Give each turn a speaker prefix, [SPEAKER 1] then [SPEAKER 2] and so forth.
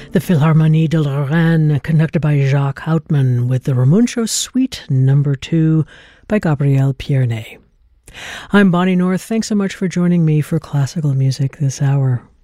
[SPEAKER 1] the Philharmonie de Lorraine, conducted by Jacques Houtman, with the Ramuncio Suite No. 2 by Gabriel Pierné. I'm Bonnie North. Thanks so much for joining me for classical music this hour.